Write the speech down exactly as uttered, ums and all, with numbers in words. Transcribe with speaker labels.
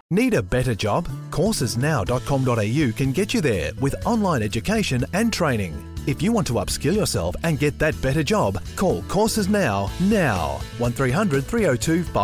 Speaker 1: Need a better job? courses now dot com dot a u can get you there with online education and training. If you want to upskill yourself and get that better job, call Courses Now now. one three hundred three oh two five